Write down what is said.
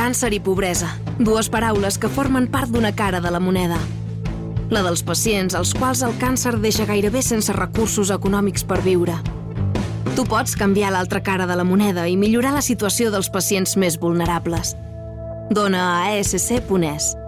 càncer i pobresa, dues paraules que formen part d'una cara de la moneda. La dels pacients als quals el càncer deixa gairebé sense recursos econòmics per viure. Tu pots canviar l'altra cara de la moneda i millorar la situació dels pacients més vulnerables. Dona a ESC.es.